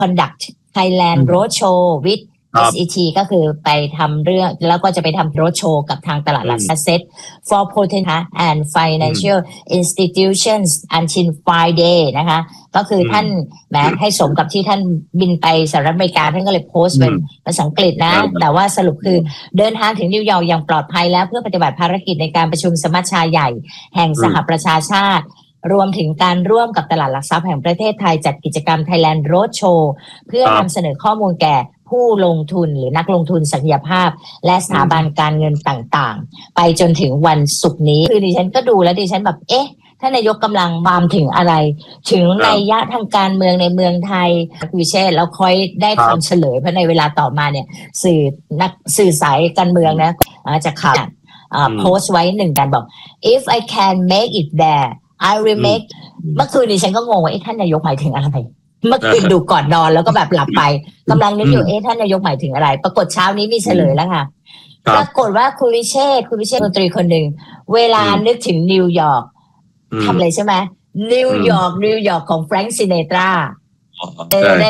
conduct Thailand Roadshow with SET ก็คือไปทำเรื่องแล้วก็จะไปทำ roadshow กับทางตลาดหลักทรัพย์ Set for potential and financial institutions until Friday นะคะก็คือท่านแม้ให้สมกับที่ท่านบินไปสหรัฐอเมริกาท่านก็เลยโพสต์เป็นภาษาอังกฤษนะแต่ว่าสรุปคือเดินทางถึงนิวยอร์กอย่างปลอดภัยแล้วเพื่อปฏิบัติภารกิจในการประชุมสมัชชาใหญ่แห่งสหประชาชาติรวมถึงการร่วมกับตลาดหลักทรัพย์แห่งประเทศไทยจัดกิจกรรม Thailand Roadshow เพื่อนำเสนอข้อมูลแก่ผู้ลงทุนหรือนักลงทุนศักยภาพและสถาบันการเงินต่างๆไปจนถึงวันศุกร์นี้คือดิฉันก็ดูแล้วดิฉันแบบท่านนายกกำลังบามถึงอะไรถึงนัยยะทางการเมืองในเมืองไทยวิเชษแล้วค่อยได้คำเฉลยเพราะในเวลาต่อมาเนี่ยสื่อสายการเมืองนะจะข่าวโพสต์ไว้หนึ่งกันบอก if I can make it there I will make เมื่อคืนดิฉันก็งงว่าท่านนายกหมายถึงอะไรเมื่อคืนดูก่อนนอนแล้วก็แบบหลับไปกำลังนึกอยู่ท่านนายกหมายถึงอะไรปรากฏเช้านี้มีเฉลยแล้วค่ะปรากฏว่าคุณวิเชษดนตรีคนหนึ่งเวลานึกถึงนิวยอร์กทำเลยใช่ไหมนิวยอร์กของแฟรงค์ซินเนตราได้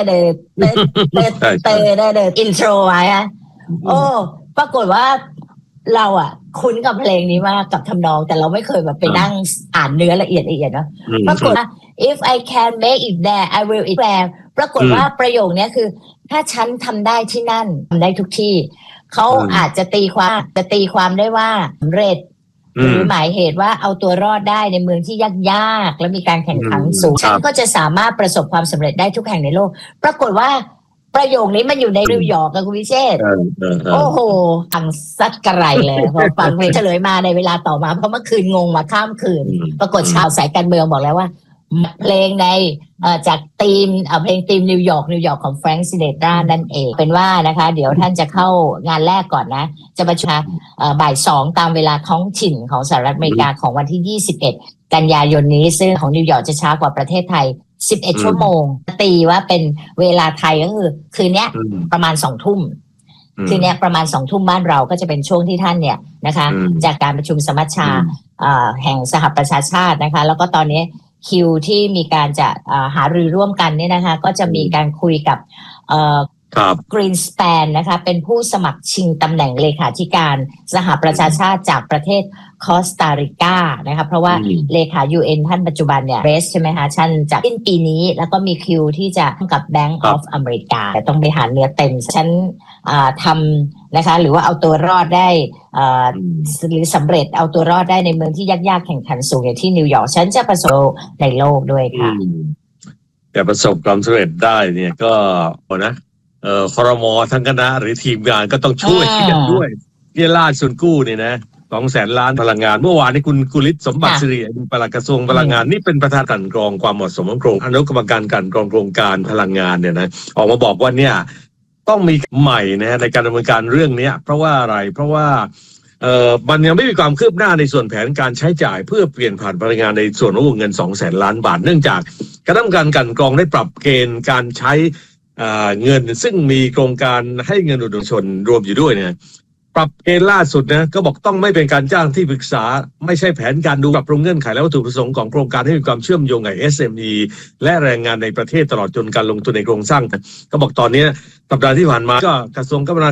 อินโทรไว้อะโอ้ปรากฏว่าเราคุ้นกับเพลงนี้มากกับทำนองแต่เราไม่เคยแบบไปนั่งอ่านเนื้อละเอียดเนาะปรากฏว่า if I can make it there I will it there ปรากฏว่าประโยคนี้คือถ้าฉันทำได้ที่นั่นทำได้ทุกที่เขาอาจจะตีความได้ว่าสำเร็จหรือหมายเหตุว่าเอาตัวรอดได้ในเมืองที่ยากๆและมีการแข่งขันสูงฉันก็จะสามารถประสบความสำเร็จได้ทุกแห่งในโลกปรากฏว่าประโยคนี้มันอยู่ในนิวยอร์กกับคุณวิเชษโอ้โหฟังซัดกระไรเลยพอฟังเพลงเฉลยมาในเวลาต่อมาเพราะเมื่อคืนงงมาข้ามคืนปรากฏชาวสายการเมืองบอกแล้วว่าเพลงในจากธีมเพลงธีมนิวยอร์กของแฟรงค์ซินเนตรานั่นเองเป็นว่านะคะเดี๋ยวท่านจะเข้างานแรกก่อนนะจะประชุมบ่าย 2ตามเวลาท้องถิ่นของสหรัฐอเมริกาของวันที่21กันยายนนี้ซึ่งของนิวยอร์กจะช้ากว่าประเทศไทย11ชั่วโมงตีว่าเป็นเวลาไทยก็คือคืนนี้ประมาณ 20:00 นคืนนี้ประมาณ 20:00 นบ้านเราก็จะเป็นช่วงที่ท่านเนี่ยนะคะจากการประชุมสมัชชาแห่งสหประชาชาตินะคะแล้วก็ตอนนี้คิวที่มีการจะหารือร่วมกันเนี่ยนะคะก็จะมีการคุยกับกรีนสแปนนะคะเป็นผู้สมัครชิงตำแหน่งเลขาธิการสหประชาชาติจากประเทศคอสตาริกานะคะเพราะว่าเลขา UN ท่านปัจจุบันเนี่ยเรสใช่ไหมคะท่านจากสิ้นปีนี้แล้วก็มีคิวที่จะกับ Bank of America แต่ต้องไปหาเนื้อเต็มฉันทำนะคะหรือว่าเอาตัวรอดได้หรือสำเร็จเอาตัวรอดได้ในเมืองที่ยากๆแข่งขันสูงอย่างที่นิวยอร์กฉันจะประสบในโลกด้วยค่ะแต่ประสบความสำเร็จได้เนี่ยก็นะครม.ทั้งคณะหรือทีมงานก็ต้องช่วยกันด้วยที่ล่าสุดกู้เนี่ยนะ200,000 ล้านพลังงานเมื่อวานนี้คุณกุลิศสมบัติสิริปลัดกระทรวงพลังงานนี่เป็นประธานกลั่นกรองความเหมาะสมของอนุกรรมการกลั่นกรองโครงการพลังงานเนี่ยนะออกมาบอกว่าเนี่ยต้องมีใหม่นะในการดำเนินการเรื่องนี้เพราะว่าอะไรเพราะว่ามันยังไม่มีความคืบหน้าในส่วนแผนการใช้จ่ายเพื่อเปลี่ยนผ่านพลังงานในส่วนของวงเงิน 200,000 ล้านบาทเนื่องจากคณะกรรมการกลั่นกรองได้ปรับเกณฑ์การใช้เงินซึ่งมีโครงการให้เงินอุดมชนรวมอยู่ด้วยเนี่ยปรับเกณฑ์ล่าสุดนะก็บอกต้องไม่เป็นการจ้างที่ปรึกษาไม่ใช่แผนการดูปรับปรุงเงื่อนไขและวัตถุประสงค์ของโครงการให้มีความเชื่อมโยงกับ SME และแรงงานในประเทศตลอดจนการลงทุนในโครงสร้างก็บอกตอนนี้สัปดาห์ที่ผ่านมาก็กระทรวงคมนา